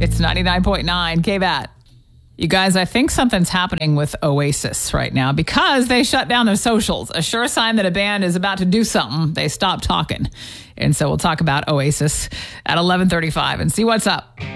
It's 99.9 KBAT. You guys, I think something's happening with Oasis right now because they shut down their socials. A sure sign that a band is about to do something. They stop talking. And so we'll talk about Oasis at 11:35 and see what's up.